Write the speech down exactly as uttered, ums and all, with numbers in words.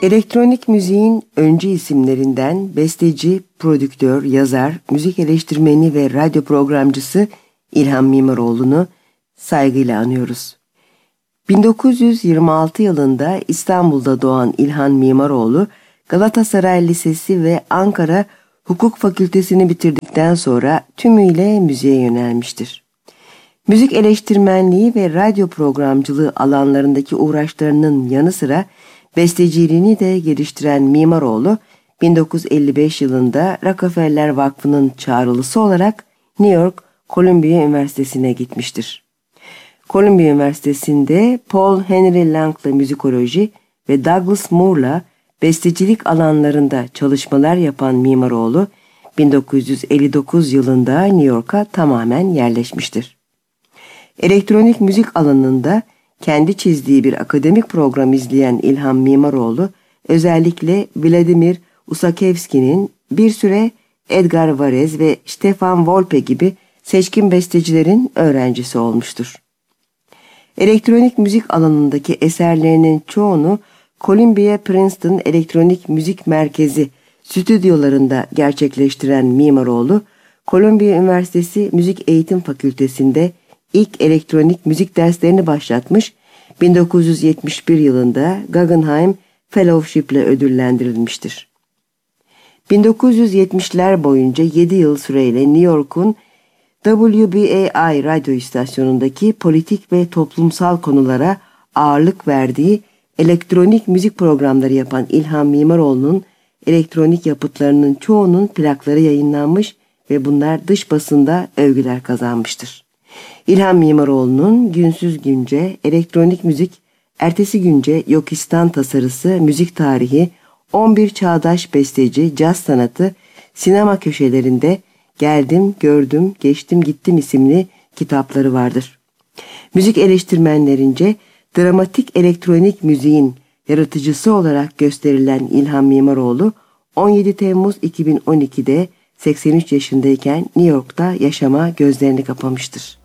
Elektronik müziğin öncü isimlerinden besteci, prodüktör, yazar, müzik eleştirmeni ve radyo programcısı İlhan Mimaroğlu'nu saygıyla anıyoruz. bin dokuz yüz yirmi altı yılında İstanbul'da doğan İlhan Mimaroğlu, Galatasaray Lisesi ve Ankara Hukuk Fakültesini bitirdikten sonra tümüyle müziğe yönelmiştir. Müzik eleştirmenliği ve radyo programcılığı alanlarındaki uğraşlarının yanı sıra besteciliğini de geliştiren Mimaroğlu, bin dokuz yüz elli beş yılında Rockefeller Vakfı'nın çağrılısı olarak New York Columbia Üniversitesi'ne gitmiştir. Columbia Üniversitesi'nde Paul Henry Lang'la müzikoloji ve Douglas Moore'la bestecilik alanlarında çalışmalar yapan Mimaroğlu, bin dokuz yüz elli dokuz yılında New York'a tamamen yerleşmiştir. Elektronik müzik alanında kendi çizdiği bir akademik program izleyen İlhan Mimaroğlu, özellikle Vladimir Ussachevski'nin, bir süre Edgar Varese ve Stefan Volpe gibi seçkin bestecilerin öğrencisi olmuştur. Elektronik müzik alanındaki eserlerinin çoğunu Columbia Princeton Elektronik Müzik Merkezi stüdyolarında gerçekleştiren Mimaroğlu, Columbia Üniversitesi Müzik Eğitim Fakültesi'nde ilk elektronik müzik derslerini başlatmış, bin dokuz yüz yetmiş bir yılında Guggenheim Fellowship ile ödüllendirilmiştir. bin dokuz yüz yetmişler boyunca yedi yıl süreyle New York'un W B A I radyo istasyonundaki politik ve toplumsal konulara ağırlık verdiği elektronik müzik programları yapan İlhan Mimaroğlu'nun elektronik yapıtlarının çoğunun plakları yayınlanmış ve bunlar dış basında övgüler kazanmıştır. İlhan Mimaroğlu'nun Günsüz Günce, elektronik müzik, ertesi günce Yokistan tasarısı, müzik tarihi, on bir çağdaş besteci, caz sanatı, sinema köşelerinde Geldim, Gördüm, Geçtim, Gittim isimli kitapları vardır. Müzik eleştirmenlerince dramatik elektronik müziğin yaratıcısı olarak gösterilen İlhan Mimaroğlu, on yedi Temmuz iki bin on ikide seksen üç yaşındayken New York'ta yaşama gözlerini kapamıştır.